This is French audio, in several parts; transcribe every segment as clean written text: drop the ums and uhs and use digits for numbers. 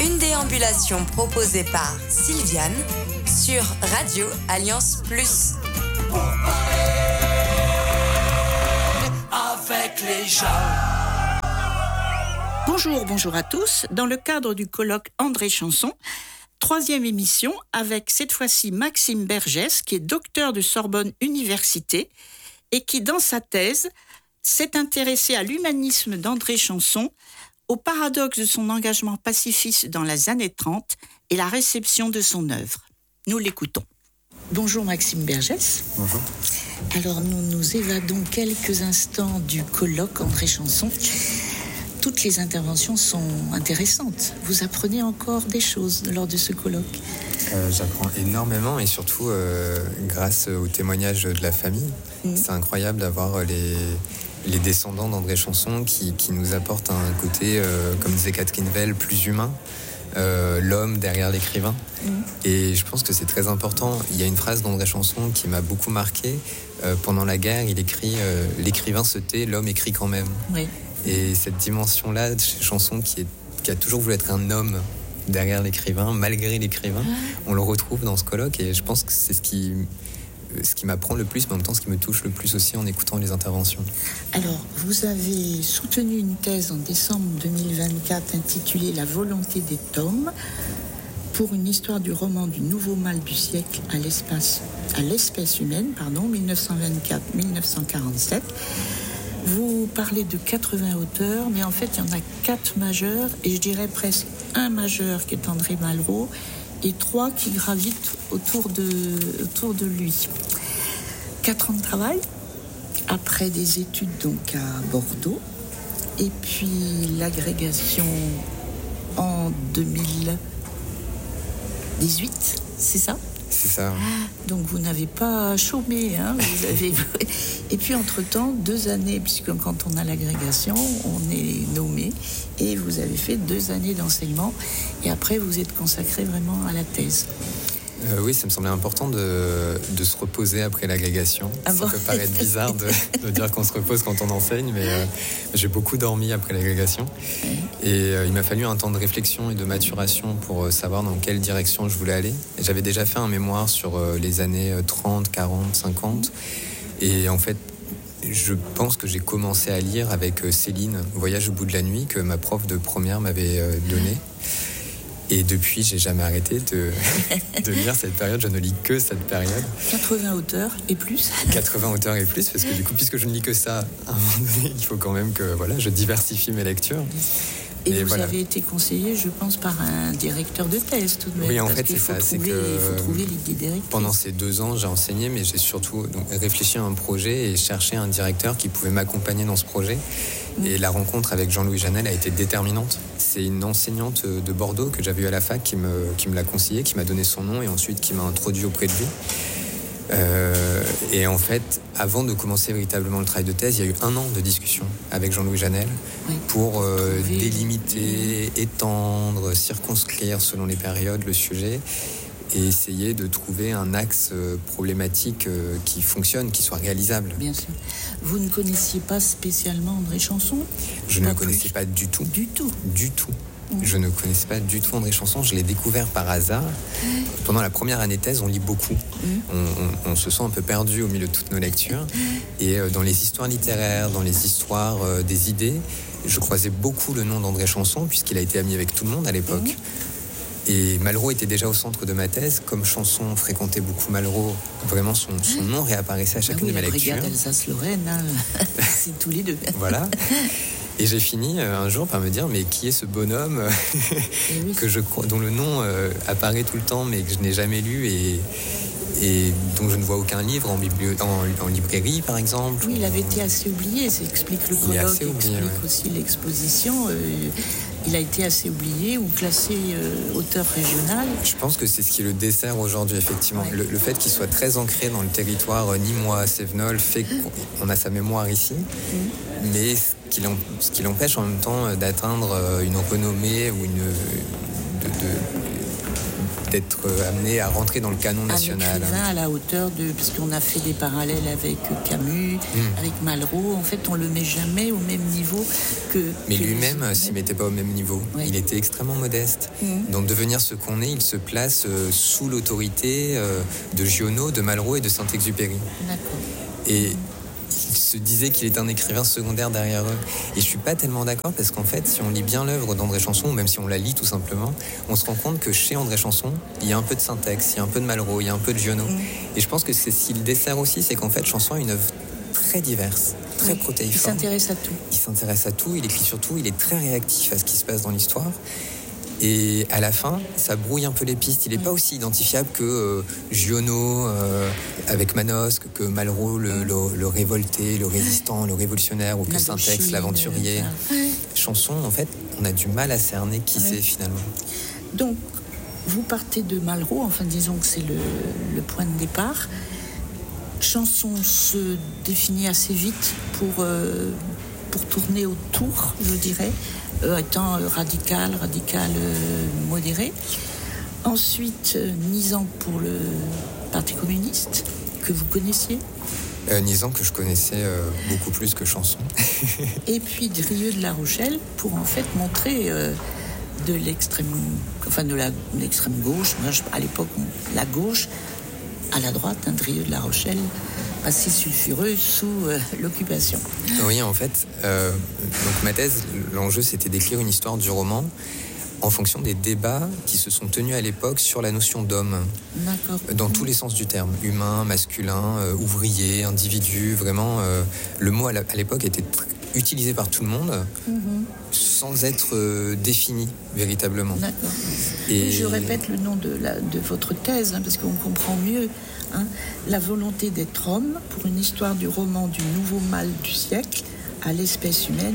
Une déambulation proposée par Sylviane sur Radio Alliance Plus. Pour parler avec les gens. Bonjour à tous. Dans le cadre du colloque André Chanson, 3e émission avec cette fois-ci Maxime Bergès, qui est docteur de Sorbonne Université et qui, dans sa thèse, s'est intéressé à l'humanisme d'André Chanson, au paradoxe de son engagement pacifiste dans les années 30 et la réception de son œuvre. Nous l'écoutons. Bonjour Maxime Bergès. Bonjour. Alors nous nous évadons quelques instants du colloque André Chanson. Toutes les interventions sont intéressantes. Vous apprenez encore des choses lors de ce colloque. J'apprends énormément et surtout grâce au témoignage de la famille. C'est incroyable d'avoir les descendants d'André Chanson qui nous apportent un côté, comme disait Catherine Weil, plus humain. L'homme derrière l'écrivain. Et je pense que c'est très important. Il y a une phrase d'André Chanson qui m'a beaucoup marqué. Pendant la guerre, il écrit « L'écrivain se tait, l'homme écrit quand même ». Oui. Et cette dimension-là de Chanson qui a toujours voulu être un homme derrière l'écrivain, malgré l'écrivain, on le retrouve dans ce colloque. Et je pense que c'est ce qui m'apprend le plus, mais en même temps ce qui me touche le plus aussi en écoutant les interventions. Alors, vous avez soutenu une thèse en décembre 2024 intitulée « La volonté des tomes » pour une histoire du roman du nouveau mal du siècle à l'espèce humaine, 1924-1947. Vous parlez de 80 auteurs, mais en fait, il y en a 4 majeurs, et je dirais presque un majeur qui est André Malraux, et 3 qui gravitent autour de lui. 4 ans de travail, après des études donc à Bordeaux, et puis l'agrégation en 2018, c'est ça ? C'est ça. Donc vous n'avez pas chômé, hein, vous avez... Et puis entre-temps, 2 années, puisque quand on a l'agrégation, on est nommé, et vous avez fait 2 années d'enseignement, et après vous êtes consacré vraiment à la thèse. Oui, ça me semblait important de se reposer après l'agrégation. Ça peut paraître bizarre de dire qu'on se repose quand on enseigne, mais j'ai beaucoup dormi après l'agrégation. Et il m'a fallu un temps de réflexion et de maturation pour savoir dans quelle direction je voulais aller. Et j'avais déjà fait un mémoire sur les années 30, 40, 50. Et en fait, je pense que j'ai commencé à lire avec Céline, Voyage au bout de la nuit, que ma prof de première m'avait donné. Et depuis, j'ai jamais arrêté de lire cette période. Je ne lis que cette période. 80 auteurs et plus. 80 auteurs et plus, parce que du coup, puisque je ne lis que ça, à un moment donné, il faut quand même que je diversifie mes lectures. Et vous avez été conseillé, je pense, par un directeur de thèse tout de même. Oui, en fait, c'est ça. Il faut trouver l'idée directrice. Pendant ces 2 ans, j'ai enseigné, mais j'ai surtout réfléchi à un projet et cherché un directeur qui pouvait m'accompagner dans ce projet. Et la rencontre avec Jean-Louis Janel a été déterminante. C'est une enseignante de Bordeaux que j'avais eu à la fac qui me l'a conseillé, qui m'a donné son nom et ensuite qui m'a introduit auprès de lui. Et en fait, avant de commencer véritablement le travail de thèse, il y a eu 1 an de discussion avec Jean-Louis Janel pour délimiter, étendre, circonscrire selon les périodes le sujet et essayer de trouver un axe problématique qui fonctionne, qui soit réalisable. Bien sûr. Vous ne connaissiez pas spécialement André Chanson ? Je ne le connaissais pas du tout. Du tout. Du tout. Je ne connaissais pas du tout André Chanson. Je l'ai découvert par hasard. Pendant la première année de thèse, on lit beaucoup. On se sent un peu perdu au milieu de toutes nos lectures. Et dans les histoires littéraires, dans les histoires des idées, je croisais beaucoup le nom d'André Chanson, puisqu'il a été ami avec tout le monde à l'époque. Et Malraux était déjà au centre de ma thèse. Comme Chanson fréquentait beaucoup Malraux, vraiment son nom réapparaissait à chacune de mes lectures. La brigade Alsace-Lorraine, c'est tous les 2. Voilà. Et j'ai fini un jour par me dire, mais qui est ce bonhomme dont le nom apparaît tout le temps, mais que je n'ai jamais lu et dont je ne vois aucun livre en librairie, par exemple. Oui, il avait été assez oublié, ça explique le colloque, explique aussi l'exposition. Il a été assez oublié ou classé auteur régional. Je pense que c'est ce qui le dessert aujourd'hui, effectivement. Ouais. Le fait qu'il soit très ancré dans le territoire nîmois, cévenol, fait qu'on a sa mémoire ici, mais ce qui l'empêche en même temps d'atteindre une renommée ou d'être amené à rentrer dans le canon national. Un écrivain à la hauteur de... Parce qu'on a fait des parallèles avec Camus, avec Malraux. En fait, on le met jamais au même niveau que... Mais lui-même s'y mettait pas au même niveau. Oui. Il était extrêmement modeste. Donc, devenir ce qu'on est, il se place sous l'autorité de Giono, de Malraux et de Saint-Exupéry. D'accord. Et... il se disait qu'il était un écrivain secondaire derrière eux. Et je suis pas tellement d'accord parce qu'en fait, si on lit bien l'œuvre d'André Chanson, ou même si on la lit tout simplement, on se rend compte que chez André Chanson, il y a un peu de Saint-Ex, il y a un peu de Malraux, il y a un peu de Giono. Et je pense que c'est ce qu'il dessert aussi, c'est qu'en fait, Chanson a une œuvre très diverse, très protéiforme. Il s'intéresse à tout. Il s'intéresse à tout, il écrit sur tout, il est très réactif à ce qui se passe dans l'histoire. Et à la fin, ça brouille un peu les pistes. Il n'est pas aussi identifiable que Giono avec Manosque, que Malraux, le révolté, le résistant, le révolutionnaire, ou que Saint-Ex, l'aventurier. Chanson, en fait, on a du mal à cerner qui c'est finalement. Donc, vous partez de Malraux, enfin disons que c'est le point de départ. Chanson se définit assez vite pour tourner autour, je dirais, étant radical modéré. Ensuite, Nizan pour le Parti communiste, que vous connaissiez. Nizan que je connaissais beaucoup plus que Chanson. Et puis Drieux de La Rochelle pour en fait montrer de l'extrême gauche, à l'époque la gauche, à la droite, un Drieux de La Rochelle, assez sulfureux sous l'occupation. Oui, en fait, donc ma thèse, l'enjeu c'était d'écrire une histoire du roman en fonction des débats qui se sont tenus à l'époque sur la notion d'homme. D'accord. Dans tous les sens du terme, humain, masculin, ouvrier, individu, vraiment, le mot à l'époque était utilisé par tout le monde sans être défini véritablement. D'accord. Et je répète le nom de votre thèse, parce qu'on comprend mieux. La volonté d'être homme pour une histoire du roman du nouveau mal du siècle à l'espèce humaine,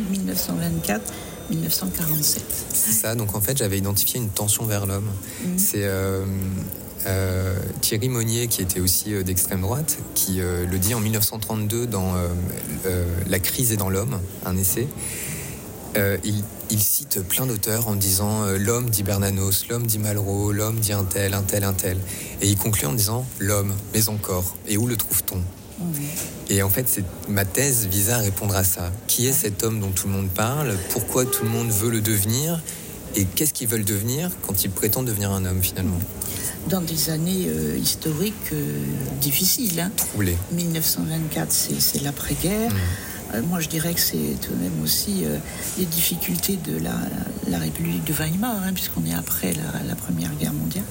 1924-1947. C'est ça, donc en fait j'avais identifié une tension vers l'homme. C'est Thierry Monnier, qui était aussi d'extrême droite, qui le dit en 1932 dans La crise est dans l'homme, un essai. Il cite plein d'auteurs en disant l'homme dit Bernanos, l'homme dit Malraux, l'homme dit un tel. Et il conclut en disant l'homme, mais encore, et où le trouve-t-on ? Et en fait, ma thèse visait à répondre à ça. Qui est cet homme dont tout le monde parle ? Pourquoi tout le monde veut le devenir ? Et qu'est-ce qu'ils veulent devenir quand ils prétendent devenir un homme finalement ? Dans des années historiques difficiles. Troublées. 1924, c'est l'après-guerre. Moi, je dirais que c'est tout de même aussi les difficultés de la République de Weimar, puisqu'on est après la Première Guerre mondiale.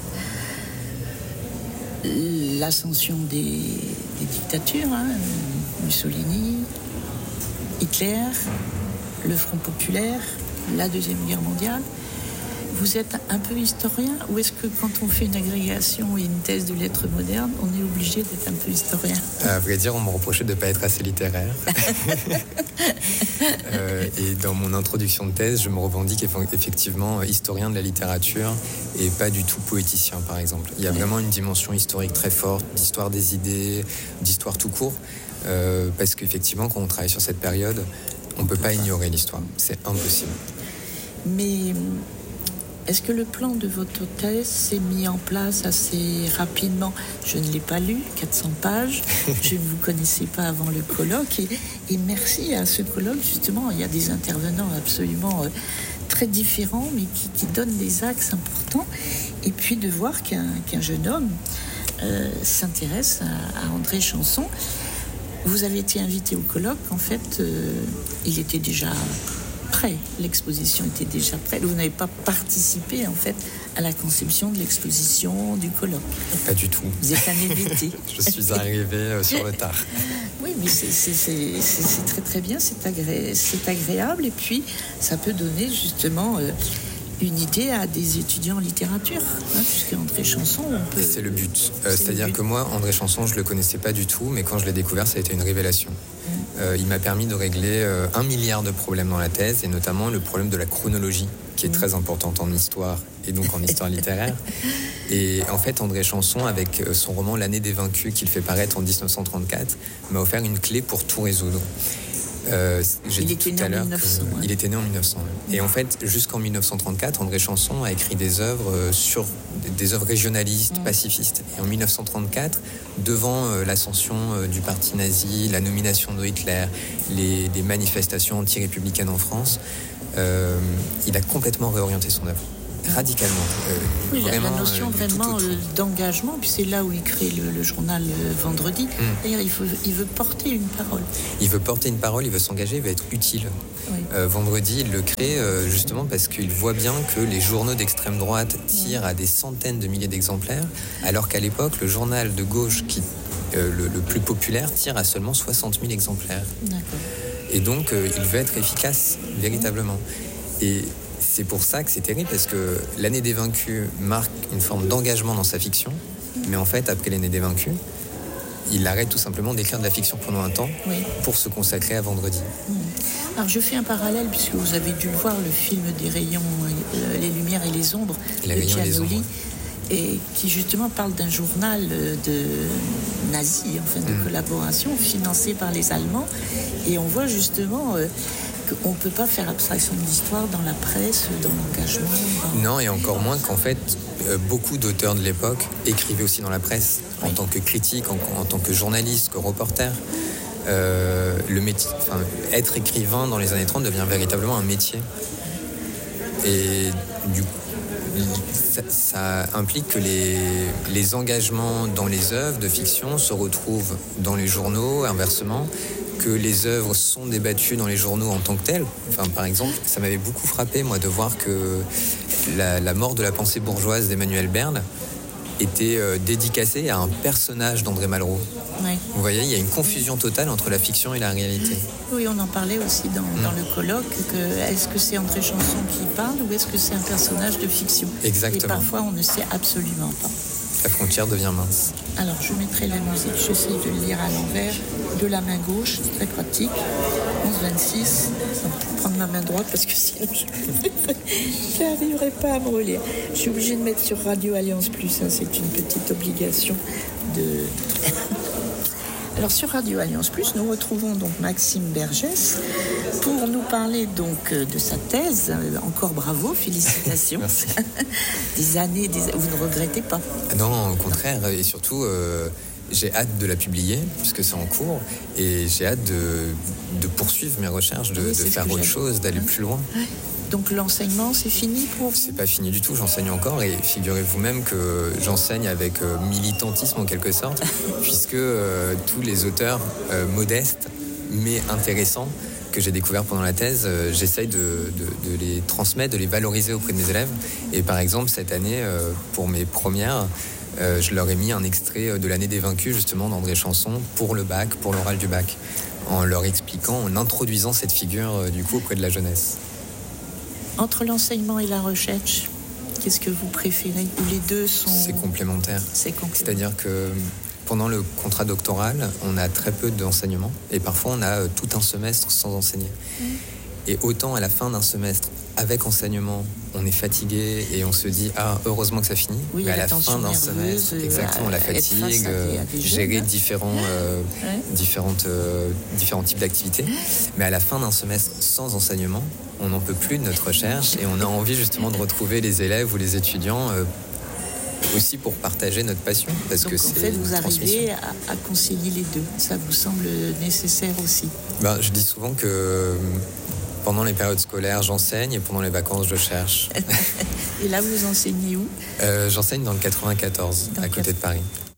L'ascension des dictatures, Mussolini, Hitler, le Front populaire, la Deuxième Guerre mondiale. Vous êtes un peu historien, ou est-ce que quand on fait une agrégation et une thèse de lettres modernes, on est obligé d'être un peu historien ? À vrai dire, on me reprochait de ne pas être assez littéraire. Et dans mon introduction de thèse, je me revendique effectivement historien de la littérature et pas du tout poéticien, par exemple. Il y a vraiment une dimension historique très forte, d'histoire des idées, d'histoire tout court, parce qu'effectivement, quand on travaille sur cette période, on ne peut pas ignorer l'histoire. C'est impossible. Mais... est-ce que le plan de votre thèse s'est mis en place assez rapidement ? Je ne l'ai pas lu, 400 pages. Je ne vous connaissais pas avant le colloque. Et merci à ce colloque, justement, il y a des intervenants absolument très différents, mais qui donnent des axes importants. Et puis de voir qu'un jeune homme s'intéresse à André Chanson. Vous avez été invité au colloque. En fait, il était déjà... prêt. L'exposition était déjà prête. Vous n'avez pas participé en fait à la conception de l'exposition du colloque. Pas du tout. Vous êtes un invité. Je suis arrivé sur le tard. Oui, mais c'est très très bien, c'est agréable, et puis ça peut donner justement une idée à des étudiants en littérature, puisque André Chanson, on peut... C'est le but. C'est-à-dire que moi, André Chanson, je le connaissais pas du tout, mais quand je l'ai découvert, ça a été une révélation. Il m'a permis de régler 1 milliard de problèmes dans la thèse, et notamment le problème de la chronologie, qui est très importante en histoire, et donc en histoire littéraire. Et en fait, André Chanson, avec son roman L'année des vaincus, qu'il fait paraître en 1934, m'a offert une clé pour tout résoudre. J'ai dit tout à l'heure qu'il était né en 1900. Et en fait, jusqu'en 1934, André Chanson a écrit des œuvres régionalistes, pacifistes. Et en 1934, devant l'ascension du parti nazi, la nomination de Hitler, les manifestations anti-républicaines en France, il a complètement réorienté son œuvre. Radicalement. Oui, la notion vraiment d'engagement, puis c'est là où il crée le journal Vendredi. D'ailleurs, il veut porter une parole. Il veut porter une parole, il veut s'engager, il veut être utile. Oui. Vendredi, il le crée justement parce qu'il voit bien que les journaux d'extrême droite tirent à des centaines de milliers d'exemplaires, alors qu'à l'époque, le journal de gauche, le plus populaire, tire à seulement 60 000 exemplaires. D'accord. Et donc, il veut être efficace, véritablement. Et c'est pour ça que c'est terrible, parce que l'année des vaincus marque une forme d'engagement dans sa fiction, mais en fait, après l'année des vaincus, il arrête tout simplement d'écrire de la fiction pendant un temps pour se consacrer à Vendredi. Alors je fais un parallèle, puisque vous avez dû le voir, le film des rayons, les lumières et les ombres de Giannoli, et qui justement parle d'un journal de nazi, enfin de collaboration financé par les Allemands, et on voit justement qu'on ne peut pas faire abstraction de l'histoire dans la presse, dans l'engagement. Non, et encore moins qu'en fait, beaucoup d'auteurs de l'époque écrivaient aussi dans la presse, en tant que critique, en tant que journaliste, que reporter. Le métier, être écrivain dans les années 30 devient véritablement un métier. Et du coup, ça implique que les engagements dans les œuvres de fiction se retrouvent dans les journaux, inversement, que les œuvres sont débattues dans les journaux en tant que telles. Par exemple, ça m'avait beaucoup frappé, moi, de voir que la mort de la pensée bourgeoise d'Emmanuel Berle était dédicacée à un personnage d'André Malraux. Oui. Vous voyez, il y a une confusion totale entre la fiction et la réalité. Oui, on en parlait aussi dans le colloque, est-ce que c'est André Chanson qui parle ou est-ce que c'est un personnage de fiction ? Exactement. Et parfois, on ne sait absolument pas. La frontière devient mince. Alors, je mettrai la musique, j'essaie de le lire à l'envers, de la main gauche, c'est très pratique. 11-26, je vais prendre ma main droite parce que sinon je n'arriverai pas à me relire. Je suis obligée de mettre sur Radio Alliance Plus, hein, c'est une petite obligation de... Alors sur Radio Alliance Plus, nous retrouvons donc Maxime Bergès pour nous parler donc de sa thèse. Encore bravo, félicitations. Merci. Des années, vous ne regrettez pas ? Non, au contraire, et surtout j'ai hâte de la publier puisque c'est en cours, et j'ai hâte de poursuivre mes recherches, de faire autre chose, d'aller plus loin. Donc l'enseignement, c'est fini pour vous ? C'est pas fini du tout, j'enseigne encore, et figurez-vous même que j'enseigne avec militantisme en quelque sorte, puisque tous les auteurs modestes mais intéressants que j'ai découverts pendant la thèse, j'essaye de les transmettre, de les valoriser auprès de mes élèves. Et par exemple, cette année, pour mes premières, je leur ai mis un extrait de l'année des vaincus, justement, d'André Chanson, pour le bac, pour l'oral du bac, en leur expliquant, en introduisant cette figure, du coup, auprès de la jeunesse. Entre l'enseignement et la recherche, qu'est-ce que vous préférez ? Ou les deux sont... C'est complémentaire. C'est-à-dire que pendant le contrat doctoral, on a très peu d'enseignement, et parfois on a tout un semestre sans enseigner. Et autant à la fin d'un semestre, avec enseignement, on est fatigué et on se dit « Ah, heureusement que ça finit ». Oui, mais à la fin d'un semestre, exactement, la fatigue, gérer différents types d'activités. Mais à la fin d'un semestre sans enseignement, on n'en peut plus de notre recherche et on a envie justement de retrouver les élèves ou les étudiants aussi pour partager notre passion. Parce donc que en fait, vous arrivez à concilier les deux. Ça vous semble nécessaire aussi ? Je dis souvent que pendant les périodes scolaires, j'enseigne, et pendant les vacances, je cherche. Et là, vous enseignez où ? J'enseigne dans le 94, à côté de Paris.